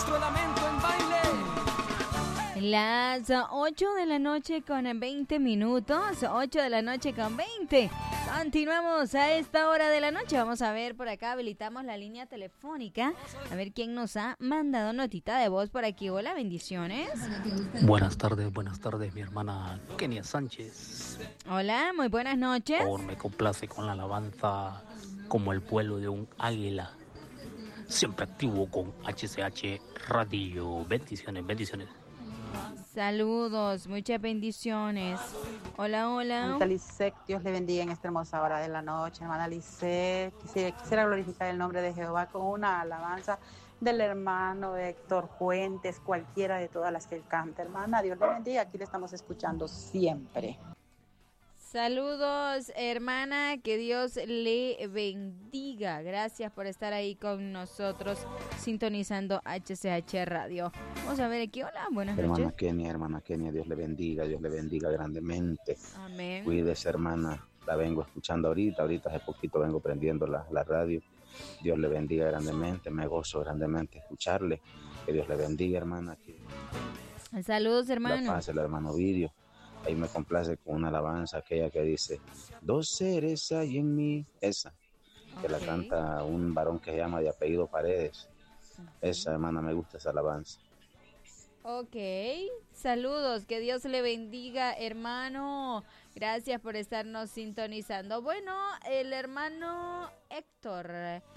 nuestro lamento en baile. Las 8 de la noche con 20 minutos, 8 de la noche con 20. Continuamos a esta hora de la noche. Vamos a ver por acá, habilitamos la línea telefónica. A ver quién nos ha mandado notita de voz por aquí. Hola, bendiciones. Buenas tardes, mi hermana Kenia Sánchez. Hola, muy buenas noches. Por favor, me complace con la alabanza como el vuelo de un águila. Siempre activo con HCH Radio. Bendiciones, bendiciones. Saludos, muchas bendiciones. Hola, hola. Hermanita Lisette, Dios le bendiga en esta hermosa hora de la noche. Hermana Lisette, quisiera glorificar el nombre de Jehová con una alabanza del hermano Héctor Fuentes, cualquiera de todas las que él canta. Hermana, Dios le bendiga, aquí le estamos escuchando siempre. Saludos, hermana, que Dios le bendiga. Gracias por estar ahí con nosotros, sintonizando HCH Radio. Vamos a ver aquí, hola, buenas noches. Hermana Kenia, Dios le bendiga grandemente. Amén. Cuídese, hermana, la vengo escuchando ahorita hace poquito vengo prendiendo la radio. Dios le bendiga grandemente, me gozo grandemente escucharle. Que Dios le bendiga, hermana. Saludos, hermano. La paz, el hermano Vidio. Ahí me complace con una alabanza aquella que dice, 2 seres hay en mí, esa, que la canta un varón que se llama de apellido Paredes. Esa, hermana, me gusta esa alabanza. Ok, saludos, que Dios le bendiga, hermano. Gracias por estarnos sintonizando. Bueno, el hermano Héctor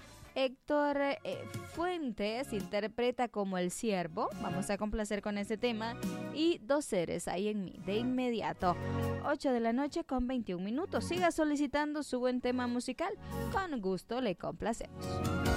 Fuentes interpreta como el siervo. Vamos a complacer con ese tema. Y 2 seres hay en mí. De inmediato, 8 de la noche con 21 minutos. Siga solicitando su buen tema musical. Con gusto le complacemos.